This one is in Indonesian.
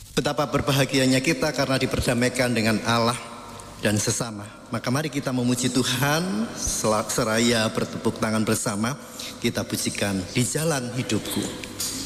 Betapa berbahagianya kita karena diperdamaikan dengan Allah dan sesama. Maka mari kita memuji Tuhan seraya bertepuk tangan bersama. Kita pujikan Di Jalan Hidupku.